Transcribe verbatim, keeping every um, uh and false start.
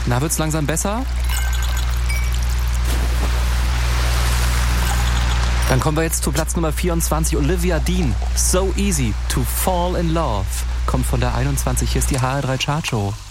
Na, wird's langsam besser? Dann kommen wir jetzt zu Platz Nummer vierundzwanzig. Olivia Dean. So Easy to Fall in Love. Kommt von der einundzwanzig. Hier ist die H R drei Chartshow.